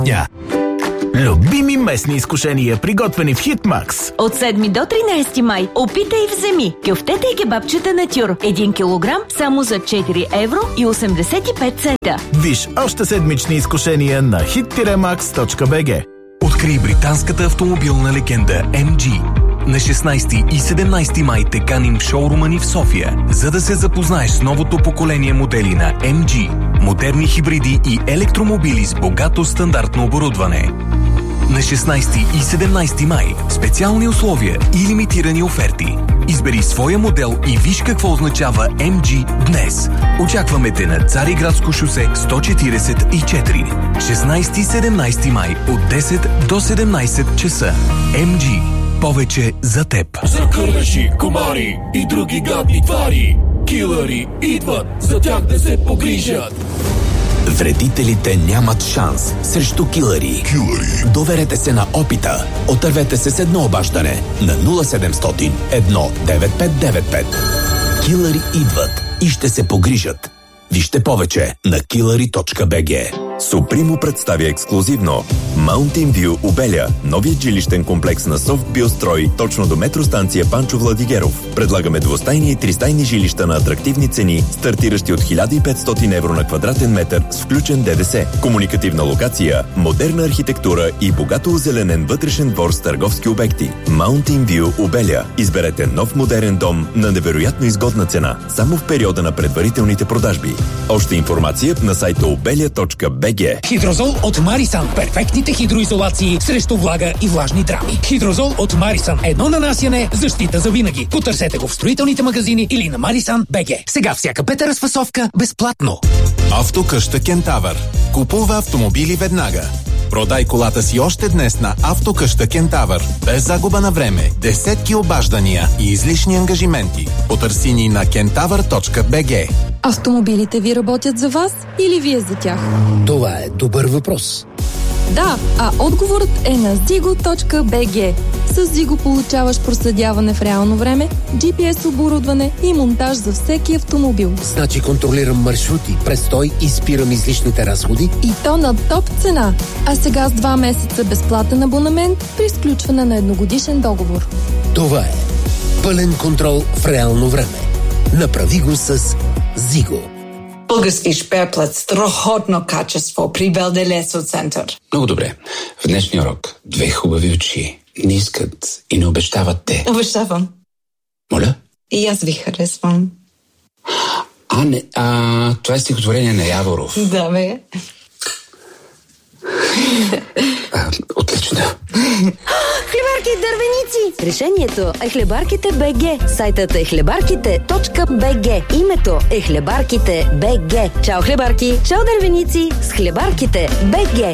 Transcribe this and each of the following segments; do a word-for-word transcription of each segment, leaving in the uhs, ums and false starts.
Yeah. Любими местни изкушения, приготвени в Хитмакс. От седми до тринайсети май опитай и вземи кюфтета и кебабчета натюр. един килограм само за четири евро и осемдесет и пет цента. Виж още седмични изкушения на хит макс точка би джи. Открий британската автомобилна легенда Ем Джи. На шестнайсети и седемнайсети май те каним в шоурума ни в София, за да се запознаеш с новото поколение модели на Ем Джи. Модерни хибриди и електромобили с богато стандартно оборудване. На шестнайсети и седемнайсети май специални условия и лимитирани оферти. Избери своя модел и виж какво означава Ем Джи днес. Очакваме те на Цариградско шосе сто четирийсет и четири. шестнайсети и седемнайсети май от десет до седемнайсет часа. Ем Джи. Повече за теб. За кървеши, комари и други гадни твари. Килъри идват, за тях да се погрижат. Вредителите нямат шанс срещу килъри. Килъри. Доверете се на опита. Отървете се с едно обаждане на нула седемстотин едно девет пет девет пет. Килъри идват и ще се погрижат. Вижте повече на килъри точка би джи. Супримо представя ексклузивно Mountain View Обеля, новият жилищен комплекс на Софт Биострой, точно до метростанция Панчо Владигеров. Предлагаме двустайни и тристайни жилища на атрактивни цени, стартиращи от хиляда и петстотин евро на квадратен метър с включен ДДС. Комуникативна локация, модерна архитектура и богато озеленен вътрешен двор с търговски обекти. Mountain View Обеля. Изберете нов модерен дом на невероятно изгодна цена, само в периода на предварителните продажби. Още информация на сайта обеля точка би джи. Хидрозол от Марисан. Перфектните хидроизолации срещу влага и влажни драми. Хидрозол от Марисан. Едно нанасяне, защита за винаги. Потърсете го в строителните магазини или на Марисан точка би джи. Сега всяка пета разфасовка безплатно. Автокъща Кентавър. Купува автомобили веднага. Продай колата си още днес на Автокъща Кентавър. Без загуба на време, десетки обаждания и излишни ангажименти. Потърси ни на кентавър точка би джи. Автомобилите ви работят за вас или вие за тях? Това е добър въпрос. Да, а отговорът е на зиго точка би джи. С Зиго получаваш проследяване в реално време, джи пи ес оборудване и монтаж за всеки автомобил. Значи контролирам маршрути, престой и спирам излишните разходи. И то на топ цена. А сега с два месеца безплатен абонамент при сключване на едногодишен договор. Това е пълен контрол в реално време. Направи го с Зиго. Български шперплът, страхотно качество при Белделесо център. Много добре. В днешния урок две хубави очи не искат и не обещават те. Обещавам. Моля? И аз ви харесвам. А, не, а, това е стихотворение на Яворов. Да, бе. А, отлично. Хлебарки и дървеници! Решението е Хлебарките точка би джи. Сайтът е хлебарките точка би джи. Името е Хлебарките точка би джи. Чао хлебарки! Чао дървеници! С Хлебарките точка би джи.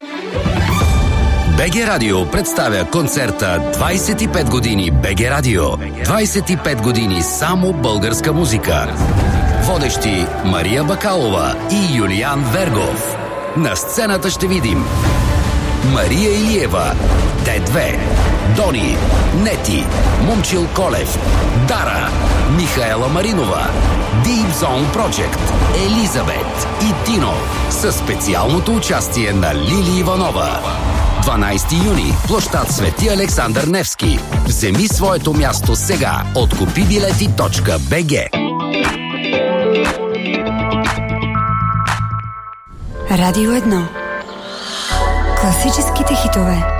би джи Радио представя концерта двайсет и пет години би джи Радио. двайсет и пет години само българска музика. Водещи Мария Бакалова и Юлиан Вергов. На сцената ще видим Мария Илиева, Д две, Дони, Нети, Момчил Колев, Дара, Михаела Маринова, Deep Zone Project, Елизабет и Тино със специалното участие на Лили Иванова. дванайсети юни, площад Свети Александър Невски. Вземи своето място сега от купи билети точка би джи. Радио едно. Класическите хитове.